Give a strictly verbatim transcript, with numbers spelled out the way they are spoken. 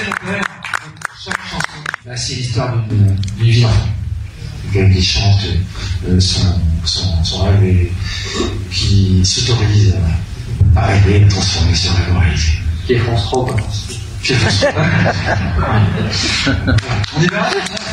chaque chanson, bah, c'est l'histoire d'une vie d'enfant. Quelqu'un qui chante euh, son, son, son rêve et qui s'autorise à, à rêver, transformer son rêve en réalité. Qui est France trois, quoi. Qui est France trois. On y va.